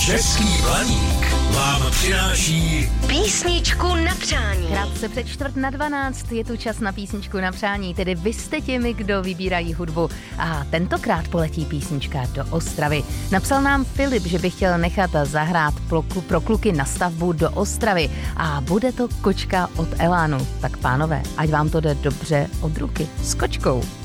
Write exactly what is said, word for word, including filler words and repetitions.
Český Blaník vám přináší písničku na přání. Krátce před čtvrt na dvanáct je tu čas na písničku na přání, tedy vy jste těmi, kdo vybírají hudbu. A tentokrát poletí písnička do Ostravy. Napsal nám Filip, že by chtěl nechat zahrát pro kluky na stavbu do Ostravy. A bude to Kočka od Elánu. Tak pánové, ať vám to jde dobře od ruky s kočkou.